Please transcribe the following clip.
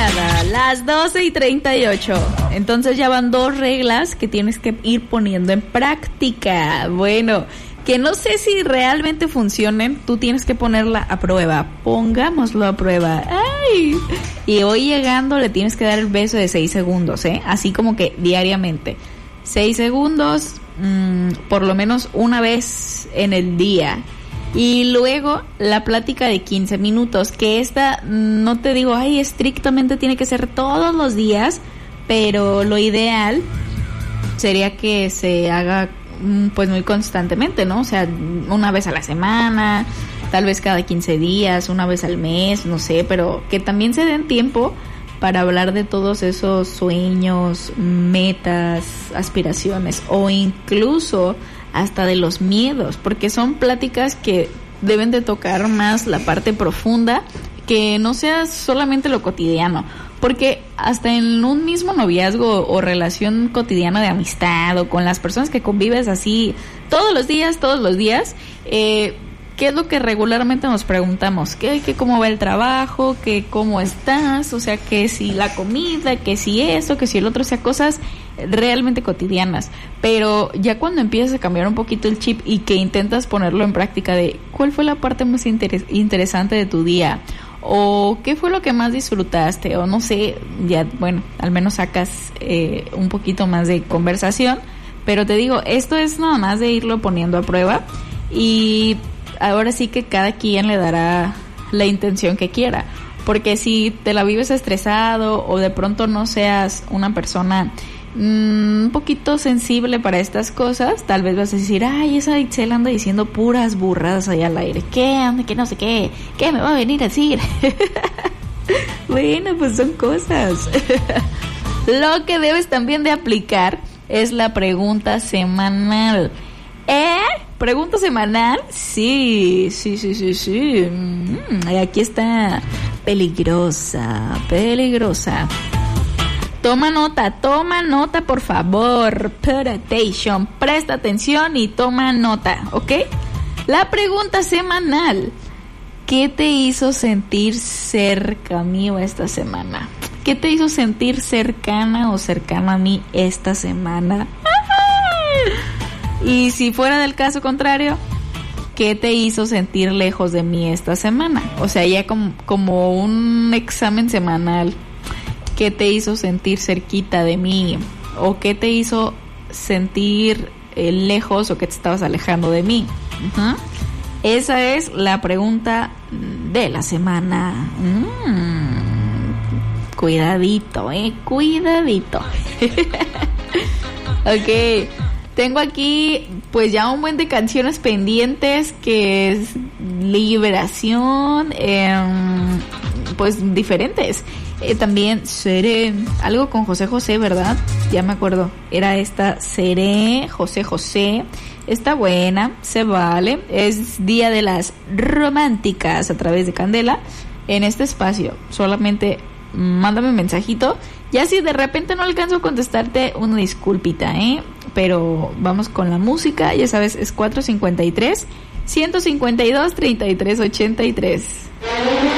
nada, las 12:38. Entonces ya van 2 reglas que tienes que ir poniendo en práctica. Bueno, que no sé si realmente funcionen, tú tienes que ponerla a prueba. Pongámoslo a prueba. ¡Ay! Y hoy llegando le tienes que dar el beso de 6 segundos, así como que diariamente. 6 segundos, por lo menos una vez en el día. Y luego la plática de 15 minutos, que esta no te digo, estrictamente tiene que ser todos los días, pero lo ideal sería que se haga pues muy constantemente, ¿no? O sea, una vez a la semana, tal vez cada 15 días, una vez al mes, no sé, pero que también se den tiempo para hablar de todos esos sueños, metas, aspiraciones o incluso hasta de los miedos, porque son pláticas que deben de tocar más la parte profunda, que no sea solamente lo cotidiano, porque hasta en un mismo noviazgo o relación cotidiana de amistad o con las personas que convives así todos los días, ¿qué es lo que regularmente nos preguntamos? ¿Qué cómo va el trabajo? ¿Qué cómo estás? O sea, que si la comida, que si eso, que si el otro, o sea, cosas realmente cotidianas. Pero ya cuando empiezas a cambiar un poquito el chip y que intentas ponerlo en práctica de ¿cuál fue la parte más interesante de tu día? O ¿qué fue lo que más disfrutaste? O no sé, ya, bueno, al menos sacas un poquito más de conversación. Pero te digo, esto es nada más de irlo poniendo a prueba y ahora sí que cada quien le dará la intención que quiera, porque si te la vives estresado o de pronto no seas una persona un poquito sensible para estas cosas, tal vez vas a decir, esa Itzel anda diciendo puras burradas ahí al aire, que no sé qué me va a venir a decir. Bueno, pues son cosas. Lo que debes también de aplicar es la pregunta semanal. ¿Pregunta semanal? Sí. Aquí está peligrosa. Toma nota, por favor. Presta atención y toma nota, ¿ok? La pregunta semanal. ¿Qué te hizo sentir cerca mío esta semana? ¿Qué te hizo sentir cercana o cercano a mí esta semana? Y si fuera del caso contrario, ¿qué te hizo sentir lejos de mí esta semana? O sea, ya como un examen semanal. ¿Qué te hizo sentir cerquita de mí? ¿O qué te hizo sentir lejos o que te estabas alejando de mí? Uh-huh. Esa es la pregunta de la semana. Cuidadito, cuidadito. Ok. Tengo aquí pues ya un buen de canciones pendientes, que es Liberación, pues diferentes. También Seré, algo con José José, ¿verdad? Ya me acuerdo, era esta Seré, José. Está buena, se vale. Es Día de las Románticas a través de Candela. En este espacio solamente mándame un mensajito. Ya si de repente no alcanzo a contestarte, una disculpita, pero vamos con la música. Ya sabes, es 453 152 3383.